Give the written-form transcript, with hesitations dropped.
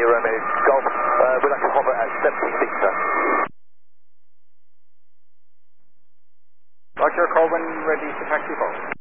Romeo Romeo Golf. We'd like to hover at 76, sir. Roger, Colwyn, ready for taxi 4.